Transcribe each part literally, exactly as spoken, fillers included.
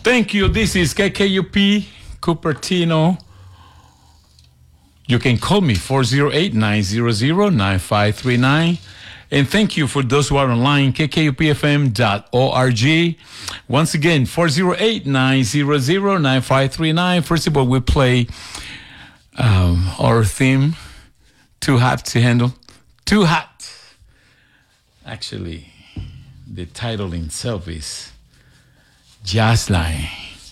Thank you. This is K K U P Cupertino. You can call me four oh eight, nine hundred, nine five three nine. And thank you for those who are online, K K U P F M dot org. Once again, four oh eight, nine hundred, nine five three nine. First of all, we play um, our theme, Too Hot to Handle. Too Hot. Actually, the title itself is Jazz Line.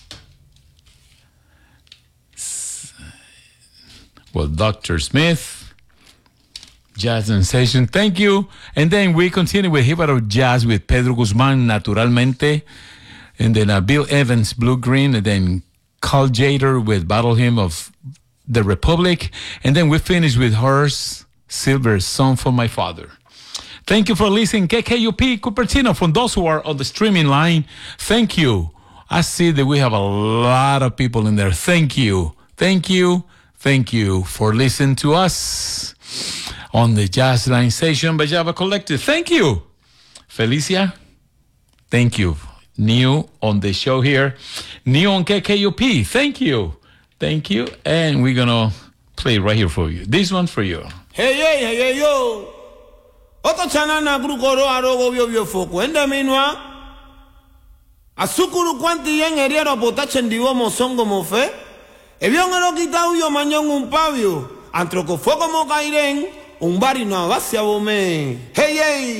Well, Doctor Smith, Jazz Sensation, thank you. And then we continue with Hip Hop Jazz with Pedro Guzman, Naturalmente. And then uh, Bill Evans, Blue Green. And then Carl Jader with Battle Hymn of the Republic. And then we finish with Horace Silver's Song for My Father. Thank you for listening. K K U P Cupertino. From those who are on the streaming line, thank you. I see that we have a lot of people in there. Thank you. Thank you. Thank you for listening to us on the Jazz Line Station by Java Collective. Thank you. Felicia, thank you. New on the show here. New on K K U P. Thank you. Thank you. And we're going to play right here for you. This one for you. Hey, hey, hey, hey, yo. Oto chana na grukoro arogo bio bio foku. Enda minwa. Asukuru kwanti yen eriero potachendiwo mosongo mofe. Ebion ero kita uyo manyong un pavio. Antroco foco mo kairen. Un barino abasia bome. Hey, hey.